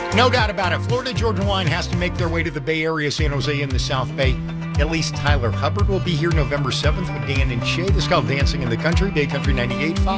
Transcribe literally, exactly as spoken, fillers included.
No doubt about it. Florida Georgia Line has to make their way to the Bay Area, San Jose, and the South Bay. At least Tyler Hubbard will be here November seventh with Dan and Shay. This is called Dancing in the Country, Bay Country ninety-eight point five.